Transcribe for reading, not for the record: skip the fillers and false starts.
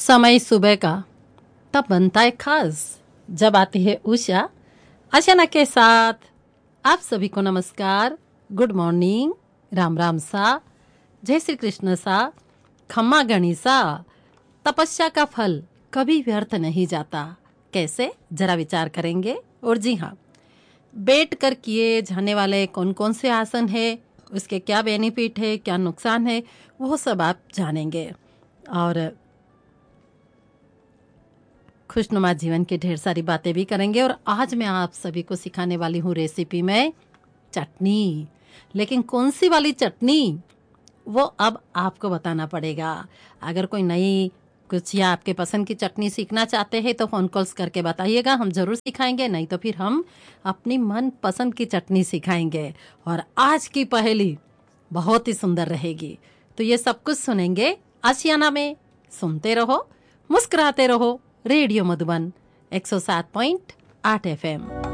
समय सुबह का तब बनता है खास जब आती है उषा अचानक के साथ। आप सभी को नमस्कार, गुड मॉर्निंग, राम राम सा, जय श्री कृष्ण सा, खम्मा गणिसा। तपस्या का फल कभी व्यर्थ नहीं जाता। कैसे, जरा विचार करेंगे। और जी हाँ, बैठ कर किए जाने वाले कौन कौन से आसन है, उसके क्या बेनिफिट है, क्या नुकसान है, वो सब आप जानेंगे। और खुशनुमा जीवन की ढेर सारी बातें भी करेंगे। और आज मैं आप सभी को सिखाने वाली हूँ रेसिपी में चटनी। लेकिन कौन सी वाली चटनी, वो अब आपको बताना पड़ेगा। अगर कोई नई कुछ या आपके पसंद की चटनी सीखना चाहते हैं तो फ़ोन कॉल्स करके बताइएगा, हम ज़रूर सिखाएंगे। नहीं तो फिर हम अपनी मन पसंद की चटनी सिखाएंगे। और आज की पहेली बहुत ही सुंदर रहेगी। तो ये सब कुछ सुनेंगे आशियाना में। सुनते रहो, मुस्कुराते रहो। Radio Madhuban 107.8 FM।